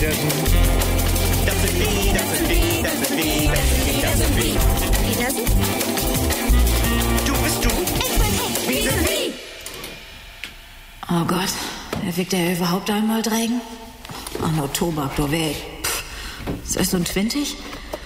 Petersen. Das sind wir, das sind wir, das sind wir, das sind wir, das sind wir. Petersen? Du bist du. Wir sind wir. Oh Gott, wirkt er überhaupt einmal Drägen? Oh, no Tobak, du Weg. Ist das so ein 20?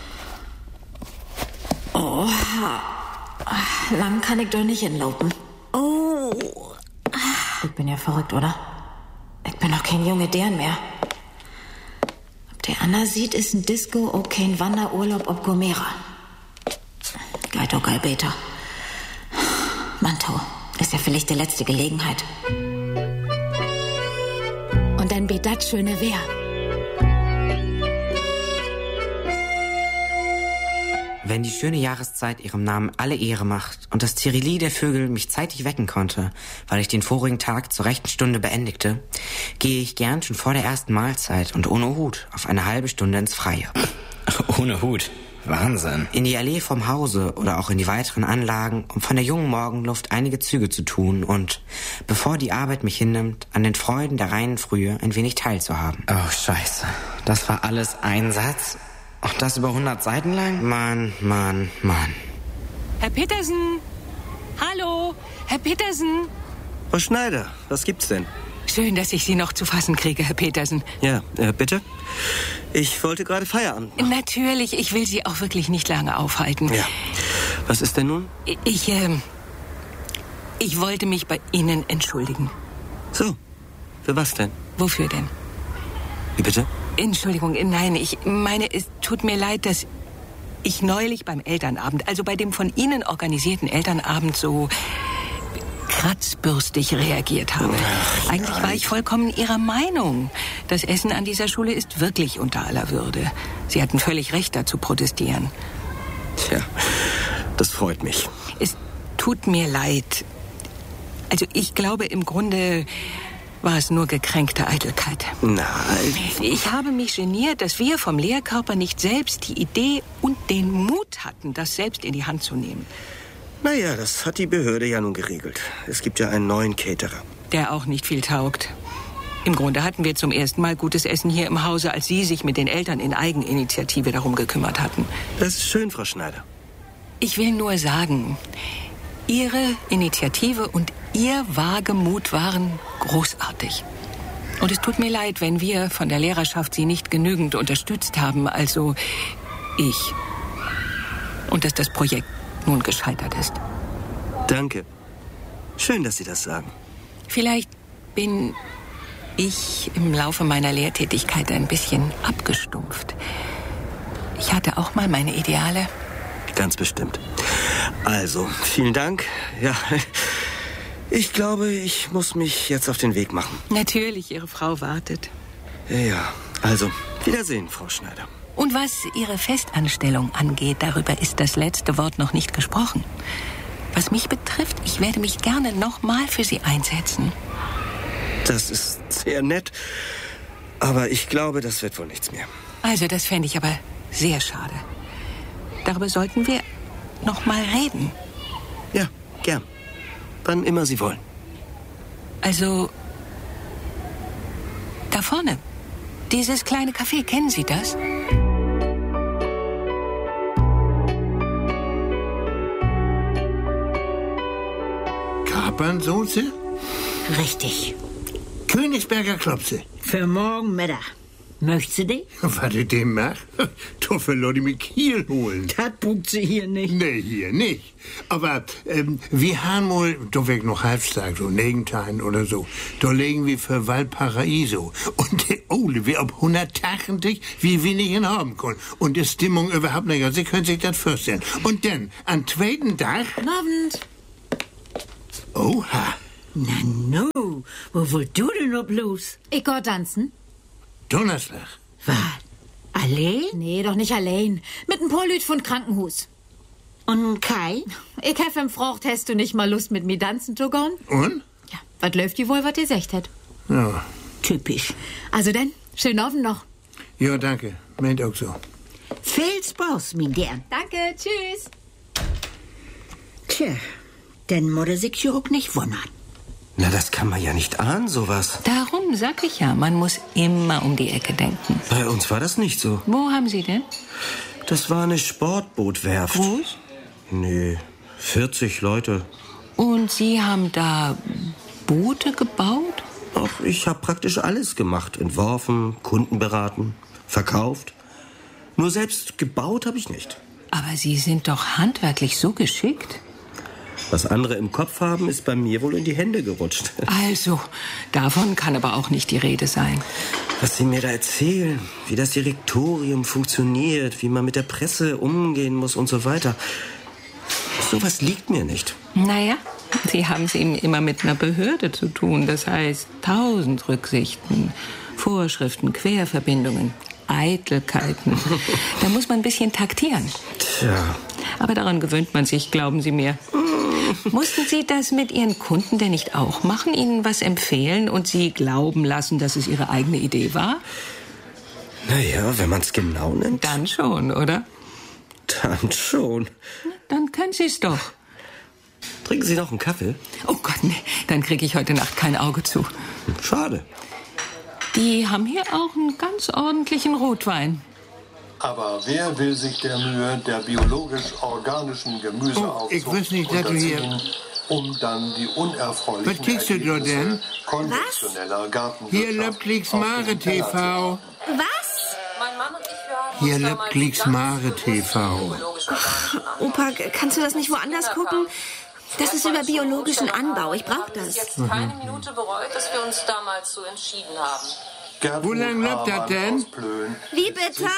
Oh, lang kann ich doch nicht hinlaufen. Oh. Ich bin ja verrückt, oder? Ich bin doch kein junge Dern mehr. Ob der Anna sieht, ist ein Disco, auch kein Wanderurlaub ob Gomera. Geil, doch geil, Beta. Mantau, ist ja vielleicht die letzte Gelegenheit. Und dann bet das schöne Wehr. Wenn die schöne Jahreszeit ihrem Namen alle Ehre macht und das Tirili der Vögel mich zeitig wecken konnte, weil ich den vorigen Tag zur rechten Stunde beendigte, gehe ich gern schon vor der ersten Mahlzeit und ohne Hut auf eine halbe Stunde ins Freie. Ohne Hut? Wahnsinn. In die Allee vom Hause oder auch in die weiteren Anlagen, um von der jungen Morgenluft einige Züge zu tun und, bevor die Arbeit mich hinnimmt, an den Freuden der reinen Frühe ein wenig teilzuhaben. Oh, scheiße. Das war alles ein Satz? Und das über 100 Seiten lang? Mann. Herr Petersen! Hallo, Herr Petersen! Frau Schneider, was gibt's denn? Schön, dass ich Sie noch zu fassen kriege, Herr Petersen. Ja, bitte? Ich wollte gerade Feierabend machen. Natürlich, ich will Sie auch wirklich nicht lange aufhalten. Ja. Was ist denn nun? Ich wollte mich bei Ihnen entschuldigen. So, für was denn? Wofür denn? Wie bitte? Entschuldigung, nein, ich meine, es tut mir leid, dass ich neulich beim Elternabend, also bei dem von Ihnen organisierten Elternabend, so kratzbürstig reagiert habe. Eigentlich war ich vollkommen Ihrer Meinung. Das Essen an dieser Schule ist wirklich unter aller Würde. Sie hatten völlig recht, da zu protestieren. Tja, das freut mich. Es tut mir leid. Also ich glaube, im Grunde war es nur gekränkte Eitelkeit. Nein. Ich habe mich geniert, dass wir vom Lehrkörper nicht selbst die Idee und den Mut hatten, das selbst in die Hand zu nehmen. Naja, das hat die Behörde ja nun geregelt. Es gibt ja einen neuen Caterer. Der auch nicht viel taugt. Im Grunde hatten wir zum ersten Mal gutes Essen hier im Hause, als Sie sich mit den Eltern in Eigeninitiative darum gekümmert hatten. Das ist schön, Frau Schneider. Ich will nur sagen, Ihre Initiative und Ihr Wagemut waren großartig. Und es tut mir leid, wenn wir von der Lehrerschaft Sie nicht genügend unterstützt haben, also ich. Und dass das Projekt nun gescheitert ist. Danke. Schön, dass Sie das sagen. Vielleicht bin ich im Laufe meiner Lehrtätigkeit ein bisschen abgestumpft. Ich hatte auch mal meine Ideale. Ganz bestimmt. Also, vielen Dank. Ja, ich glaube, ich muss mich jetzt auf den Weg machen. Natürlich, Ihre Frau wartet. Ja, also, Wiedersehen, Frau Schneider. Und was Ihre Festanstellung angeht, darüber ist das letzte Wort noch nicht gesprochen. Was mich betrifft, ich werde mich gerne nochmal für Sie einsetzen. Das ist sehr nett, aber ich glaube, das wird wohl nichts mehr. Also, das fände ich aber sehr schade. Darüber sollten wir noch mal reden. Ja, gern. Wann immer Sie wollen. Also, da vorne. Dieses kleine Café, kennen Sie das? Kapernsoße? Richtig. Königsberger Klopse. Für morgen Mittag. Möchtest du die? Was ich dem mach? Doch verlor ich mir Kiel holen. Das bucht sie hier nicht. Nee, hier nicht. Aber wir haben wohl, da weg noch Halbstag, so Negentine oder so. Da legen wir für Valparaiso. Und der Ole, wir ob 180, wie wenig ihn haben können. Und die Stimmung überhaupt nicht. Sie können sich das vorstellen. Und dann, am zweiten Tag... Guten Abend. Oha. Na no, wo wollt du denn noch bloß? Ich geh tanzen. Donnerstag. Was? Allein? Nee, doch nicht allein. Mit ein paar Lüt von Krankenhus. Und Kai? Ich hab ihm gefragt, hast du nicht mal Lust mit mir tanzen zu gehen? Und? Ja, was läuft die wohl, was ihr sagt hat? Ja. Typisch. Also denn, schönen Abend noch. Ja, danke. Meint auch so. Viel Spaß, mein Gern. Danke, tschüss. Tja, dann muss er sich ja auch nicht wundern. Na, das kann man ja nicht ahnen, sowas. Darum sag ich ja, man muss immer um die Ecke denken. Bei uns war das nicht so. Wo haben Sie denn? Das war eine Sportbootwerft. Groß? Nee, 40 Leute. Und Sie haben da Boote gebaut? Ach, ich habe praktisch alles gemacht. Entworfen, Kunden beraten, verkauft. Nur selbst gebaut habe ich nicht. Aber Sie sind doch handwerklich so geschickt. Was andere im Kopf haben, ist bei mir wohl in die Hände gerutscht. Also, davon kann aber auch nicht die Rede sein. Was Sie mir da erzählen, wie das Direktorium funktioniert, wie man mit der Presse umgehen muss und so weiter. Sowas liegt mir nicht. Naja, Sie haben es eben immer mit einer Behörde zu tun. Das heißt, 1000 Rücksichten, Vorschriften, Querverbindungen, Eitelkeiten. Da muss man ein bisschen taktieren. Tja. Aber daran gewöhnt man sich, glauben Sie mir. Mussten Sie das mit Ihren Kunden denn nicht auch machen? Ihnen was empfehlen und Sie glauben lassen, dass es Ihre eigene Idee war? Naja, wenn man es genau nimmt. Dann schon, oder? Dann schon. Dann können Sie es doch. Trinken Sie noch einen Kaffee? Oh Gott, nee, dann kriege ich heute Nacht kein Auge zu. Schade. Die haben hier auch einen ganz ordentlichen Rotwein. Aber wer will sich der Mühe der biologisch-organischen Gemüseaufzucht ich weiß nicht, dass du hier... unterziehen, um dann die unerfreulichen Was kriegst du da denn? konventioneller Gartenwirtschaft Hier läuft Klicks Mare TV. Was? Mein Mann und ich hören Hier läuft Klicks Mare TV. Opa, kannst du das nicht woanders gucken? Das ist über biologischen Anbau. Ich brauche das. Jetzt keine Minute bereut, dass wir uns damals so entschieden haben. Wo lang läuft das denn? Wie bitte?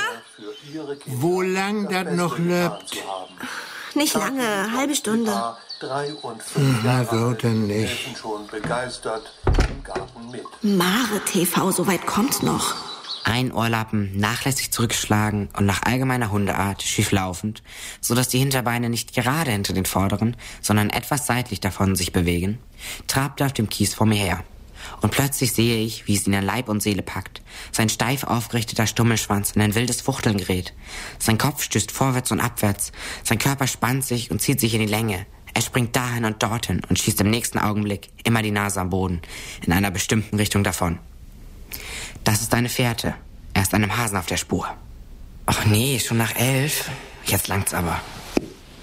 Wo lang das noch läuft? Nicht lange, halbe Stunde. 3 und 5 Na Jahre gut, dann nicht. helfen schon begeistert im Garten mit. Mare TV, so weit kommt's noch. Ein Ohrlappen, nachlässig zurückgeschlagen und nach allgemeiner Hundeart schief laufend, so dass die Hinterbeine nicht gerade hinter den vorderen, sondern etwas seitlich davon sich bewegen, trabte auf dem Kies vor mir her. Und plötzlich sehe ich, wie es ihn an Leib und Seele packt. Sein steif aufgerichteter Stummelschwanz in ein wildes Fuchteln gerät. Sein Kopf stößt vorwärts und abwärts. Sein Körper spannt sich und zieht sich in die Länge. Er springt dahin und dorthin und schießt im nächsten Augenblick immer die Nase am Boden, in einer bestimmten Richtung davon. Das ist eine Fährte. Er ist einem Hasen auf der Spur. Ach nee, schon nach 11? Jetzt langt's aber.